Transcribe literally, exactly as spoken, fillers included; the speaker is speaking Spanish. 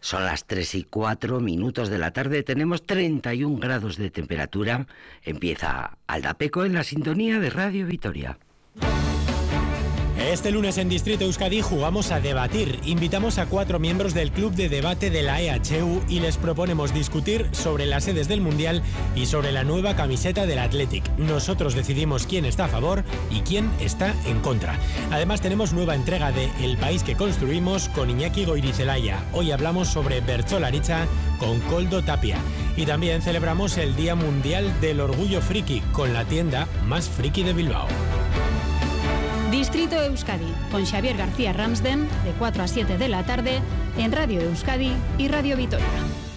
Son las tres y cuatro minutos de la tarde, tenemos treinta y un grados de temperatura. Empieza Aldapeco en la sintonía de Radio Vitoria. Este lunes en Distrito Euskadi jugamos a debatir. Invitamos a cuatro miembros del Club de Debate de la E H U y les proponemos discutir sobre las sedes del Mundial y sobre la nueva camiseta del Athletic. Nosotros decidimos quién está a favor y quién está en contra. Además tenemos nueva entrega de El País que Construimos con Iñaki Goirizelaya. Hoy hablamos sobre Bertsolaritza con Koldo Tapia. Y también celebramos el Día Mundial del Orgullo Friki con la tienda más friki de Bilbao. Distrito Euskadi, con Xavier García Ramsden, de cuatro a siete de la tarde, en Radio Euskadi y Radio Vitoria.